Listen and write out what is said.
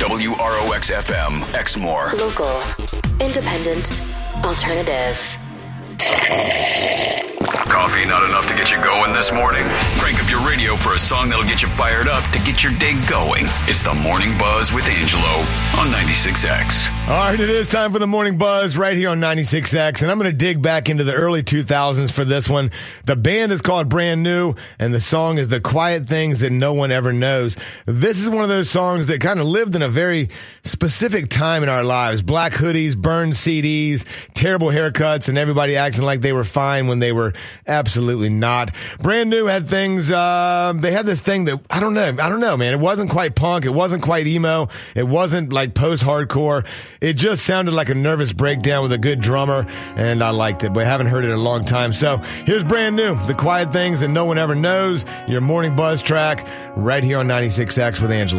WROX FM, Exmoor. Local, independent, alternative. Coffee not enough to get you going this morning? Crank up your radio for a song that'll get you fired up to get your day going. It's the Morning Buzz with Angelo on 96X. All right, it is time for the Morning Buzz right here on 96X, and I'm going to dig back into the early 2000s for this one. The band is called Brand New, and the song is The Quiet Things That No One Ever Knows. This is one of those songs that kind of lived in a very specific time in our lives. Black hoodies, burned CDs, terrible haircuts, and everybody acting like they were fine when they were absolutely not. Brand New had things, they had this thing that, I don't know, man. It wasn't quite punk. It wasn't quite emo. It wasn't like post-hardcore. It just sounded like a nervous breakdown with a good drummer, and I liked it, but I haven't heard it in a long time. So here's Brand New, The Quiet Things That No One Ever Knows, your Morning Buzz track right here on 96X with Angela.